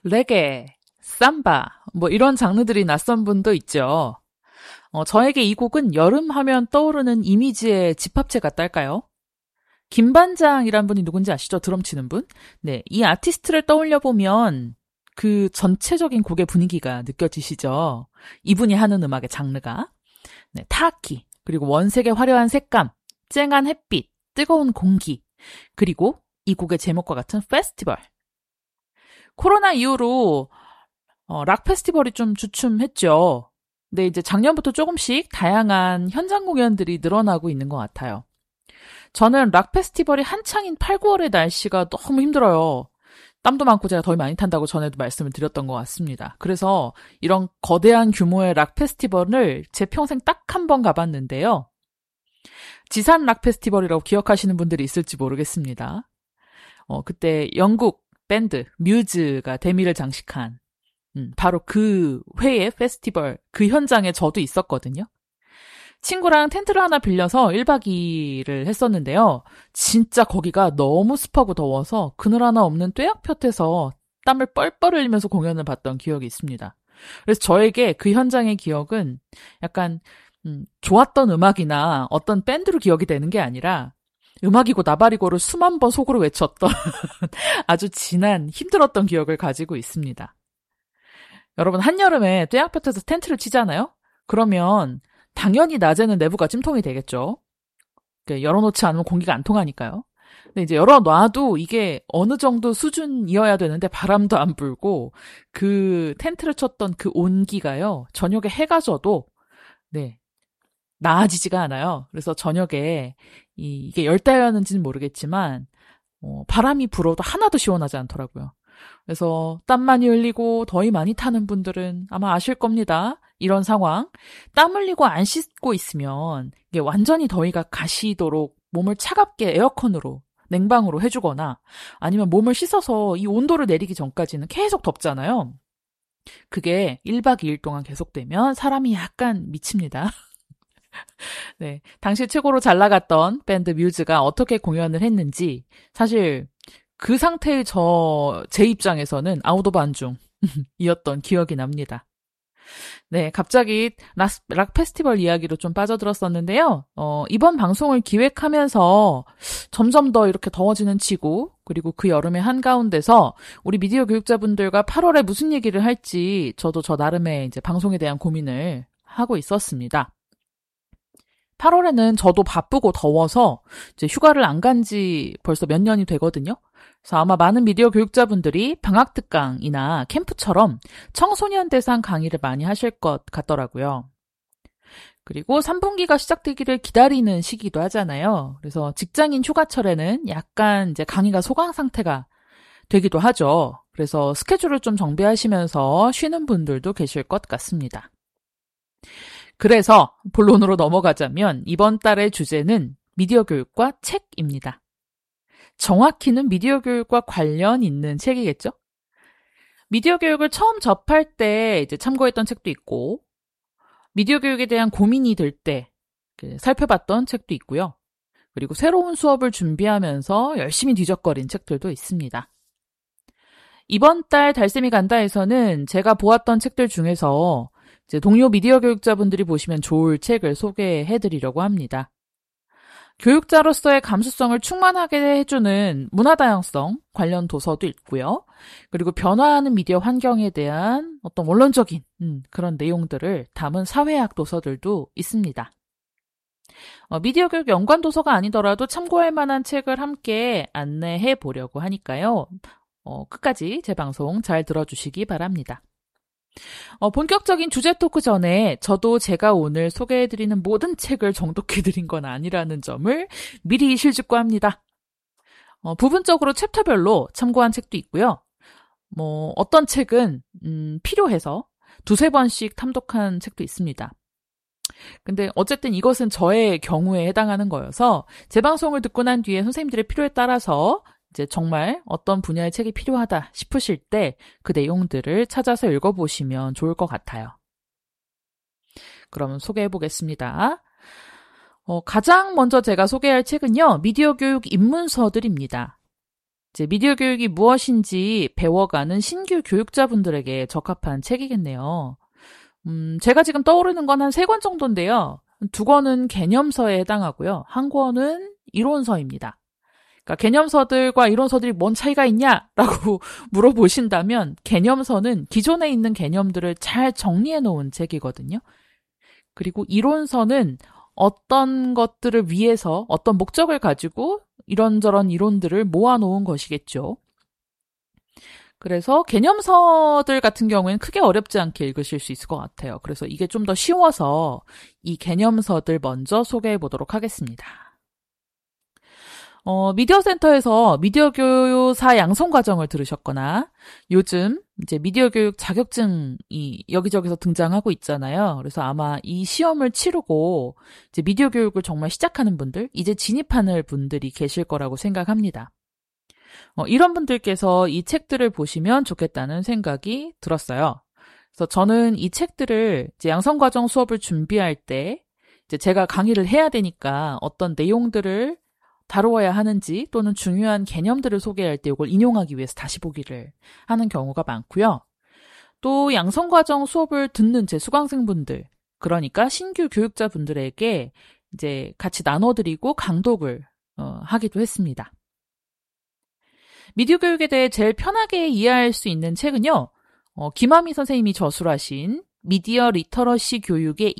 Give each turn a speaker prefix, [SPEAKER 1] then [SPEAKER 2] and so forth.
[SPEAKER 1] 레게, 삼바, 뭐 이런 장르들이 낯선 분도 있죠. 저에게 이 곡은 여름 하면 떠오르는 이미지의 집합체 같달까요? 김반장이란 분이 누군지 아시죠? 드럼 치는 분? 네, 이 아티스트를 떠올려 보면 그 전체적인 곡의 분위기가 느껴지시죠? 이분이 하는 음악의 장르가. 네, 타악기, 그리고 원색의 화려한 색감, 쨍한 햇빛, 뜨거운 공기, 그리고 이 곡의 제목과 같은 페스티벌. 코로나 이후로 락 페스티벌이 좀 주춤했죠. 근데 이제 작년부터 조금씩 다양한 현장 공연들이 늘어나고 있는 것 같아요. 저는 락 페스티벌이 한창인 8, 9월의 날씨가 너무 힘들어요. 땀도 많고 제가 더위 많이 탄다고 전에도 말씀을 드렸던 것 같습니다. 그래서 이런 거대한 규모의 락 페스티벌을 제 평생 딱 한 번 가봤는데요. 지산 락 페스티벌이라고 기억하시는 분들이 있을지 모르겠습니다. 그때 영국 밴드 뮤즈가 데미를 장식한 바로 그 회의 페스티벌 그 현장에 저도 있었거든요. 친구랑 텐트를 하나 빌려서 1박 2일을 했었는데요. 진짜 거기가 너무 습하고 더워서 그늘 하나 없는 뙤약볕에서 땀을 뻘뻘 흘리면서 공연을 봤던 기억이 있습니다. 그래서 저에게 그 현장의 기억은 약간 좋았던 음악이나 어떤 밴드로 기억이 되는 게 아니라 음악이고 나발이고를 수만 번 속으로 외쳤던 아주 진한 힘들었던 기억을 가지고 있습니다. 여러분 한여름에 뙤약볕에서 텐트를 치잖아요? 그러면 당연히 낮에는 내부가 찜통이 되겠죠. 열어놓지 않으면 공기가 안 통하니까요. 근데 이제 열어놔도 이게 어느 정도 수준이어야 되는데 바람도 안 불고 그 텐트를 쳤던 그 온기가요. 저녁에 해가 져도 네 나아지지가 않아요. 그래서 저녁에 이게 열대야였는지는 모르겠지만 바람이 불어도 하나도 시원하지 않더라고요. 그래서 땀 많이 흘리고 더위 많이 타는 분들은 아마 아실 겁니다. 이런 상황. 땀 흘리고 안 씻고 있으면 이게 완전히 더위가 가시도록 몸을 차갑게 에어컨으로 냉방으로 해주거나 아니면 몸을 씻어서 이 온도를 내리기 전까지는 계속 덥잖아요. 그게 1박 2일 동안 계속되면 사람이 약간 미칩니다. 네, 당시 최고로 잘 나갔던 밴드 뮤즈가 어떻게 공연을 했는지 사실 그 상태의 제 입장에서는 아웃 오브 안중이었던 기억이 납니다. 네, 갑자기 락 페스티벌 이야기로 좀 빠져들었었는데요. 이번 방송을 기획하면서 점점 더 이렇게 더워지는 지구, 그리고 그 여름의 한가운데서 우리 미디어 교육자분들과 8월에 무슨 얘기를 할지 저도 저 나름의 이제 방송에 대한 고민을 하고 있었습니다. 8월에는 저도 바쁘고 더워서 이제 휴가를 안 간 지 벌써 몇 년이 되거든요. 그래서 아마 많은 미디어 교육자분들이 방학 특강이나 캠프처럼 청소년 대상 강의를 많이 하실 것 같더라고요. 그리고 3분기가 시작되기를 기다리는 시기도 하잖아요. 그래서 직장인 휴가철에는 약간 이제 강의가 소강 상태가 되기도 하죠. 그래서 스케줄을 좀 정비하시면서 쉬는 분들도 계실 것 같습니다. 그래서 본론으로 넘어가자면 이번 달의 주제는 미디어 교육과 책입니다. 정확히는 미디어 교육과 관련 있는 책이겠죠? 미디어 교육을 처음 접할 때 이제 참고했던 책도 있고, 미디어 교육에 대한 고민이 들 때 살펴봤던 책도 있고요. 그리고 새로운 수업을 준비하면서 열심히 뒤적거린 책들도 있습니다. 이번 달 달쌤이 간다에서는 제가 보았던 책들 중에서 이제 동료 미디어 교육자분들이 보시면 좋을 책을 소개해드리려고 합니다. 교육자로서의 감수성을 충만하게 해주는 문화다양성 관련 도서도 있고요. 그리고 변화하는 미디어 환경에 대한 어떤 원론적인 그런 내용들을 담은 사회학 도서들도 있습니다. 미디어 교육 연관 도서가 아니더라도 참고할 만한 책을 함께 안내해 보려고 하니까요. 끝까지 제 방송 잘 들어주시기 바랍니다. 본격적인 주제 토크 전에 저도 제가 오늘 소개해드리는 모든 책을 정독해드린 건 아니라는 점을 미리 실직고합니다. 부분적으로 챕터별로 참고한 책도 있고요. 어떤 책은 필요해서 두세 번씩 탐독한 책도 있습니다. 근데 어쨌든 이것은 저의 경우에 해당하는 거여서 제 방송을 듣고 난 뒤에 선생님들의 필요에 따라서 이제 정말 어떤 분야의 책이 필요하다 싶으실 때 그 내용들을 찾아서 읽어보시면 좋을 것 같아요. 그럼 소개해 보겠습니다. 가장 먼저 제가 소개할 책은요. 미디어 교육 입문서들입니다. 이제 미디어 교육이 무엇인지 배워가는 신규 교육자분들에게 적합한 책이겠네요. 제가 지금 떠오르는 건 한 3권 정도인데요. 2권은 개념서에 해당하고요. 1권은 이론서입니다. 그러니까 개념서들과 이론서들이 뭔 차이가 있냐라고 물어보신다면 개념서는 기존에 있는 개념들을 잘 정리해 놓은 책이거든요. 그리고 이론서는 어떤 것들을 위해서 어떤 목적을 가지고 이런저런 이론들을 모아놓은 것이겠죠. 그래서 개념서들 같은 경우에는 크게 어렵지 않게 읽으실 수 있을 것 같아요. 그래서 이게 좀 더 쉬워서 이 개념서들 먼저 소개해 보도록 하겠습니다. 미디어 센터에서 미디어 교사 양성 과정을 들으셨거나 요즘 이제 미디어 교육 자격증이 여기저기서 등장하고 있잖아요. 그래서 아마 이 시험을 치르고 이제 미디어 교육을 정말 시작하는 분들, 이제 진입하는 분들이 계실 거라고 생각합니다. 이런 분들께서 이 책들을 보시면 좋겠다는 생각이 들었어요. 그래서 저는 이 책들을 이제 양성 과정 수업을 준비할 때 이제 제가 강의를 해야 되니까 어떤 내용들을 다루어야 하는지 또는 중요한 개념들을 소개할 때 이걸 인용하기 위해서 다시 보기를 하는 경우가 많고요. 또 양성과정 수업을 듣는 제 수강생분들, 그러니까 신규 교육자분들에게 이제 같이 나눠드리고 강독을 하기도 했습니다. 미디어 교육에 대해 제일 편하게 이해할 수 있는 책은요. 김하미 선생님이 저술하신 미디어 리터러시 교육의